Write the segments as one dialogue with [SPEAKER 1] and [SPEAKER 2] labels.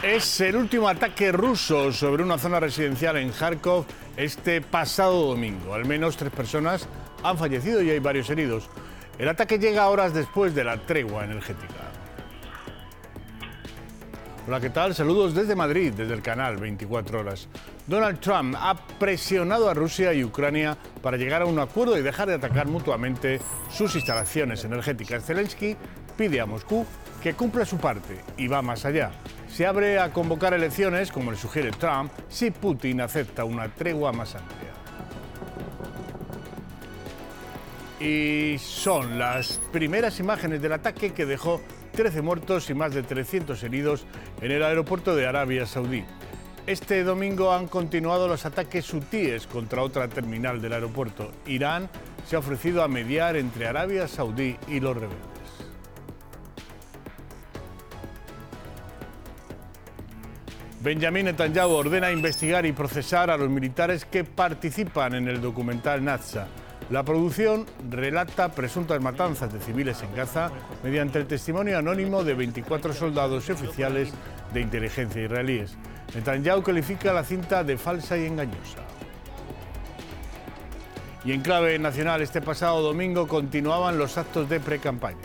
[SPEAKER 1] Es el último ataque ruso sobre una zona residencial en Kharkov este pasado domingo. Al menos 3 personas han fallecido y hay varios heridos. El ataque llega horas después de la tregua energética. Hola, ¿qué tal? Saludos desde Madrid, desde el canal 24 Horas. Donald Trump ha presionado a Rusia y Ucrania para llegar a un acuerdo y dejar de atacar mutuamente sus instalaciones energéticas. Zelensky pide a Moscú que cumpla su parte y va más allá. Se abre a convocar elecciones, como le sugiere Trump, si Putin acepta una tregua más amplia. Y son las primeras imágenes del ataque que dejó 13 muertos y más de 300 heridos en el aeropuerto de Arabia Saudí. Este domingo han continuado los ataques hutíes contra otra terminal del aeropuerto. Irán se ha ofrecido a mediar entre Arabia Saudí y los rebeldes. Benjamin Netanyahu ordena investigar y procesar a los militares que participan en el documental Natzah. La producción relata presuntas matanzas de civiles en Gaza mediante el testimonio anónimo de 24 soldados y oficiales de inteligencia israelíes. Netanyahu califica la cinta de falsa y engañosa. Y en clave nacional, este pasado domingo continuaban los actos de precampaña.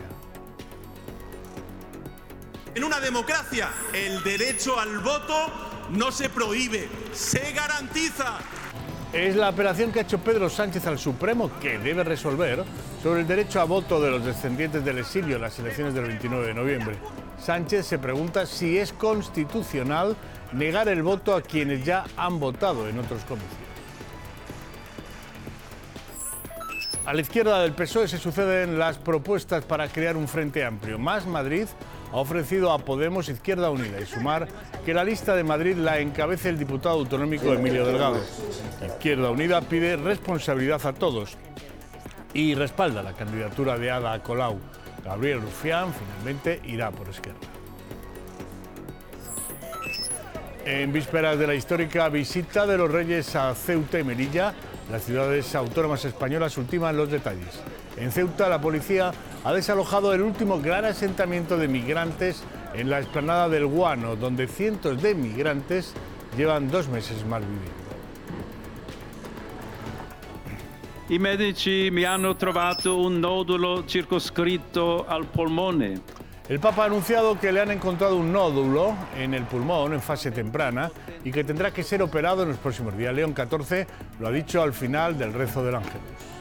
[SPEAKER 2] En una democracia, el derecho al voto no se prohíbe, se garantiza.
[SPEAKER 1] Es la apelación que ha hecho Pedro Sánchez al Supremo que debe resolver sobre el derecho a voto de los descendientes del exilio en las elecciones del 29 de noviembre. Sánchez se pregunta si es constitucional negar el voto a quienes ya han votado en otros comicios. A la izquierda del PSOE se suceden las propuestas para crear un frente amplio. Más Madrid ha ofrecido a Podemos, Izquierda Unida y Sumar que la lista de Madrid la encabece el diputado autonómico Emilio Delgado. Izquierda Unida pide responsabilidad a todos y respalda la candidatura de Ada Colau. Gabriel Rufián finalmente irá por Esquerra. En vísperas de la histórica visita de los Reyes a Ceuta y Melilla, las ciudades autónomas españolas ultiman los detalles. En Ceuta, la policía ha desalojado el último gran asentamiento de migrantes en la explanada del Guano, donde cientos de migrantes llevan 2 meses malviviendo.
[SPEAKER 3] I medici mi hanno trovato un nodulo circoscritto al polmone.
[SPEAKER 1] El Papa ha anunciado que le han encontrado un nódulo en el pulmón en fase temprana y que tendrá que ser operado en los próximos días. León XIV lo ha dicho al final del rezo del Ángelus.